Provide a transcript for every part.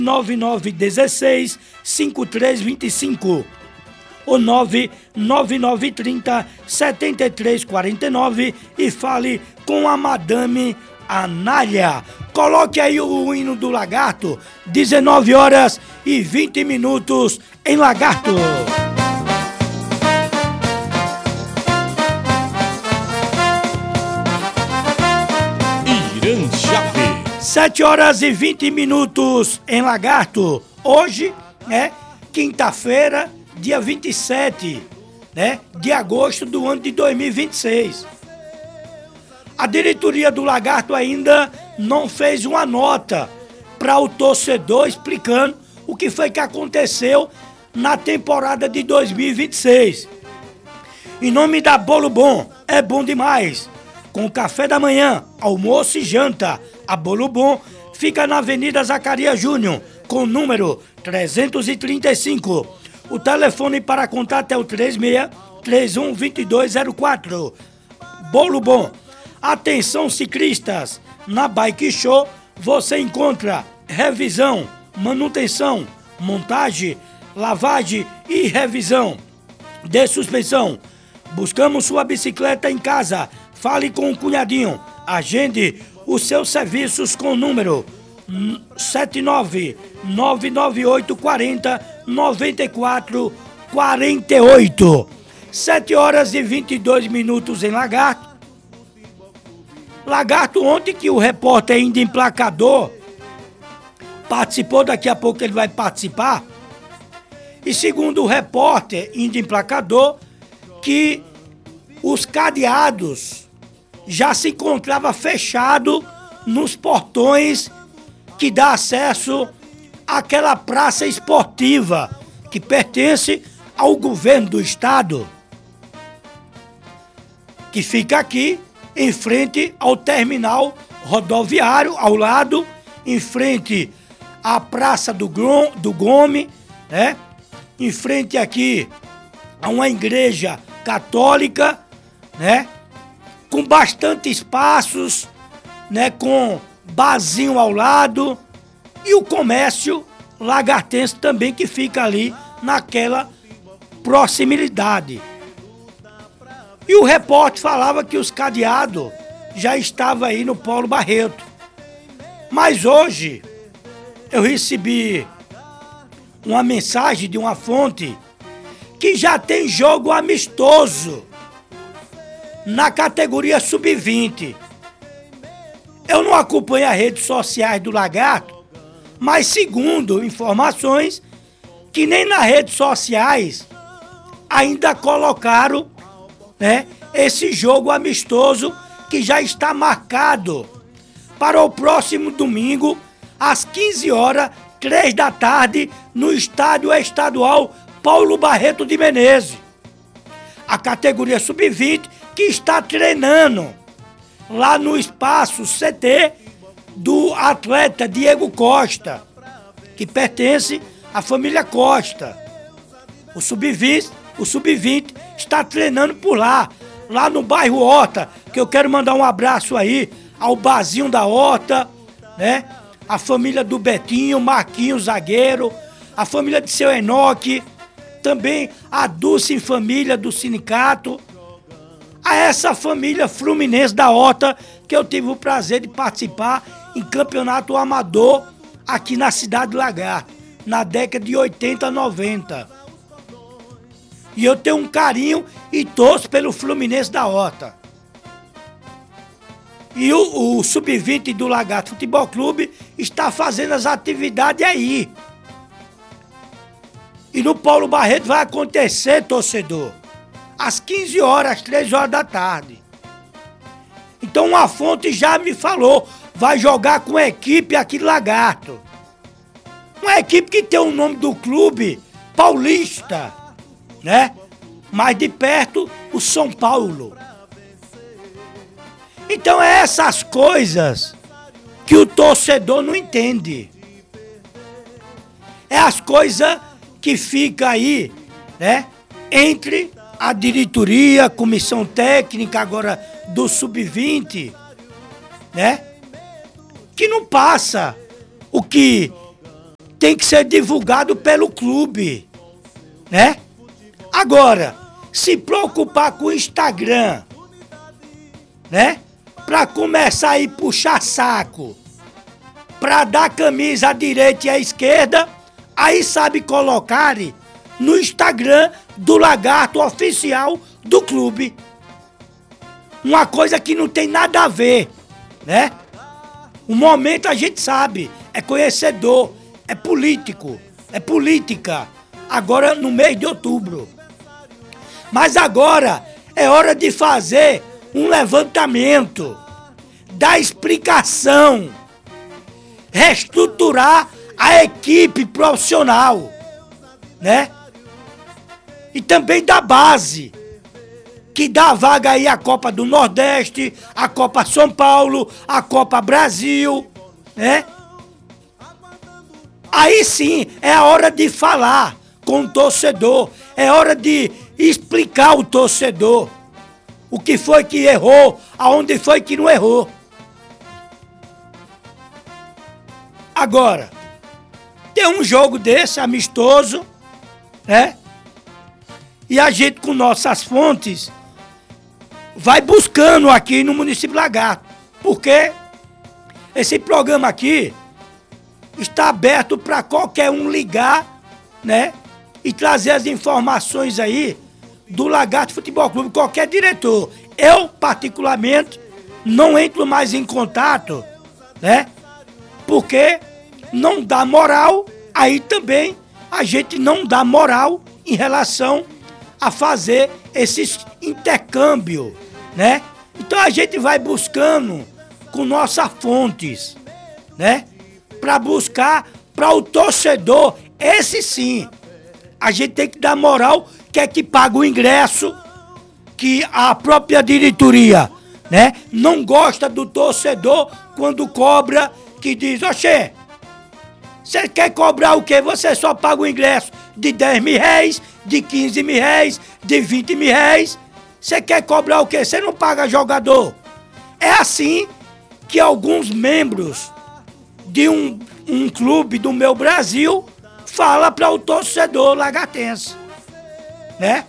9916-5325 ou 99930-7349 e fale com a Madame Anália. Coloque aí o hino do Lagarto, 19 horas e 20 minutos em Lagarto. Irã Chape. 7 horas e 20 minutos em Lagarto. Hoje, quinta-feira, dia 27, de agosto do ano de 2026. A diretoria do Lagarto ainda não fez uma nota para o torcedor explicando o que foi que aconteceu na temporada de 2026. Em nome da Bolo Bom, é bom demais. Com café da manhã, almoço e janta. A Bolo Bom fica na Avenida Zacarias Júnior, com o número 335. O telefone para contato é o 36-31-2204. Bolo Bom. Atenção ciclistas, na Bike Show você encontra revisão, manutenção, montagem, lavagem e revisão de suspensão. Buscamos sua bicicleta em casa. Fale com o cunhadinho. Agende os seus serviços com o número 79-99840-9448. 7 horas e 22 minutos em Lagarto. Lagarto, ontem que o repórter ainda emplacador participou, daqui a pouco ele vai participar. E segundo o repórter ainda emplacador, que os cadeados já se encontrava fechado nos portões que dá acesso àquela praça esportiva que pertence ao governo do estado, que fica aqui em frente ao terminal rodoviário, ao lado, em frente à Praça do Gome, em frente aqui a uma igreja católica, com bastante espaços, com barzinho ao lado, e o comércio lagartense também que fica ali naquela proximidade. E o repórter falava que os cadeados já estavam aí no Paulo Barreto. Mas hoje eu recebi uma mensagem de uma fonte que já tem jogo amistoso na categoria sub-20. Eu não acompanho as redes sociais do Lagarto, mas segundo informações, que nem nas redes sociais ainda colocaram esse jogo amistoso que já está marcado para o próximo domingo, às 15 horas, 3 da tarde, no Estádio Estadual Paulo Barreto de Menezes. A categoria sub-20 que está treinando lá no espaço CT do atleta Diego Costa, que pertence à família Costa. O sub-20 está treinando por lá no bairro Horta, que eu quero mandar um abraço aí ao Barzinho da Horta, a família do Betinho, Marquinhos, zagueiro, a família de seu Enoque, também a Dulce família do sindicato, a essa família Fluminense da Horta, que eu tive o prazer de participar em campeonato amador aqui na cidade de Lagarto, na década de 80, 90. E eu tenho um carinho e torço pelo Fluminense da Horta. E o Sub-20 do Lagarto Futebol Clube está fazendo as atividades aí. E no Paulo Barreto vai acontecer, torcedor, às 15 horas, às 3 horas da tarde. Então uma fonte já me falou, vai jogar com a equipe aqui do Lagarto. Uma equipe que tem o nome do clube paulista, mais de perto, o São Paulo. Então é essas coisas que o torcedor não entende. É as coisas que fica aí, entre a diretoria, a comissão técnica agora do Sub-20, que não passa o que tem que ser divulgado pelo clube, né? Agora, se preocupar com o Instagram, né? Pra começar a ir puxar saco, pra dar camisa à direita e à esquerda, aí sabe colocar no Instagram do Lagarto oficial do clube. Uma coisa que não tem nada a ver, né? O momento a gente sabe, é conhecedor, é político, é política. Agora no mês de outubro. Mas agora é hora de fazer um levantamento, dar explicação, reestruturar a equipe profissional, né? E também da base, que dá vaga aí a Copa do Nordeste, a Copa São Paulo, a Copa Brasil, né? Aí sim é a hora de falar com o torcedor, é hora de explicar ao torcedor o que foi que errou, aonde foi que não errou. Agora, tem um jogo desse, amistoso, né? E a gente, com nossas fontes, vai buscando aqui no município Lagarto. Porque esse programa aqui está aberto para qualquer um ligar, né? E trazer as informações aí do Lagarto Futebol Clube, qualquer diretor. Eu, particularmente, não entro mais em contato, né? Porque não dá moral, aí também a gente não dá moral em relação a fazer esses intercâmbio, né? Então a gente vai buscando com nossas fontes, né? Para buscar para o torcedor, esse sim, a gente tem que dar moral, que é que paga o ingresso, que a própria diretoria, né? Não gosta do torcedor quando cobra, que diz, oxê, você quer cobrar o quê? Você só paga o ingresso de 10 mil reais, de 15 mil reais, de 20 mil reais. Você quer cobrar o quê? Você não paga jogador. É assim que alguns membros de um clube do meu Brasil fala para o torcedor lagartense, né?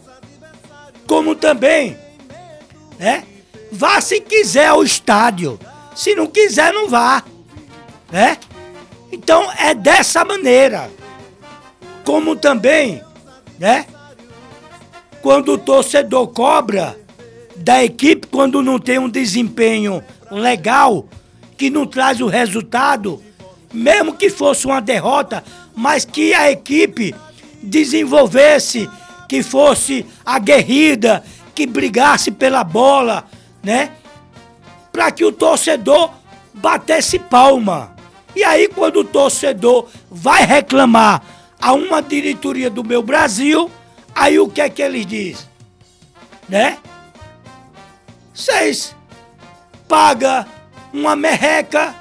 Como também, né? Vá se quiser ao estádio. Se não quiser, não vá, né? Então é dessa maneira. Como também, né? Quando o torcedor cobra da equipe, quando não tem um desempenho legal, que não traz o resultado, mesmo que fosse uma derrota, mas que a equipe desenvolvesse, que fosse aguerrida, que brigasse pela bola, né? Para que o torcedor batesse palma. E aí, quando o torcedor vai reclamar a uma diretoria do meu Brasil, aí o que é que eles dizem? Né? Vocês pagam uma merreca,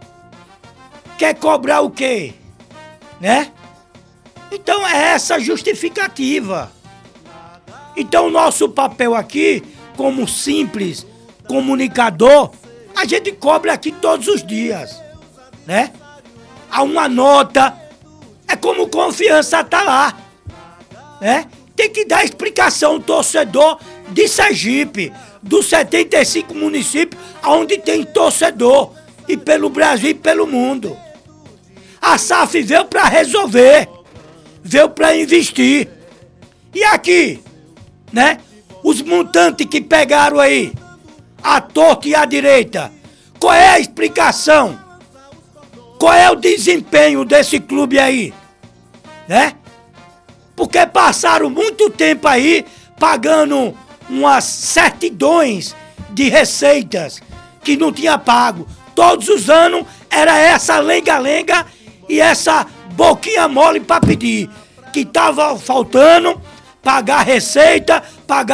quer cobrar o quê? Né? Então é essa justificativa. Então o nosso papel aqui, como simples comunicador, a gente cobra aqui todos os dias, né? Há uma nota, é como confiança tá lá, né? Tem que dar explicação ao torcedor de Sergipe, dos 75 municípios onde tem torcedor, e pelo Brasil e pelo mundo. A SAF veio para resolver, veio para investir. E aqui, né? Os montantes que pegaram aí, à torta e à direita, qual é a explicação? Qual é o desempenho desse clube aí? Né? Porque passaram muito tempo aí pagando umas certidões de receitas que não tinha pago. Todos os anos era essa lenga-lenga e essa boquinha mole para pedir. Que tava faltando pagar receita.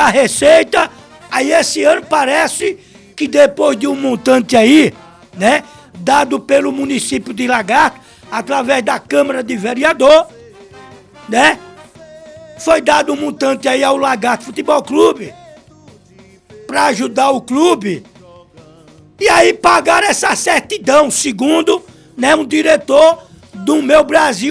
Aí esse ano parece que depois de um montante aí, né, dado pelo município de Lagarto, através da Câmara de Vereador, né, foi dado um montante aí ao Lagarto Futebol Clube para ajudar o clube. E aí pagaram essa certidão, segundo, né, um diretor do meu Brasil